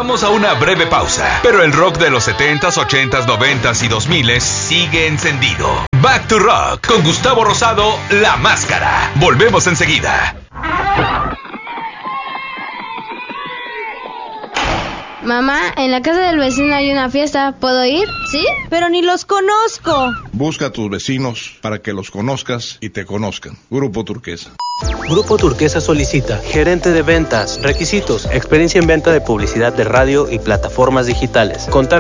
Vamos a una breve pausa, pero el rock de los 70s, 80s, 90s y 2000s sigue encendido. Back to Rock con Gustavo Rosado, La Máscara. Volvemos enseguida. Mamá, en la casa del vecino hay una fiesta, ¿puedo ir? ¿Sí? Pero ni los conozco. Busca a tus vecinos para que los conozcas y te conozcan. Grupo Turquesa. Grupo Turquesa solicita gerente de ventas. Requisitos: experiencia en venta de publicidad de radio y plataformas digitales. Contar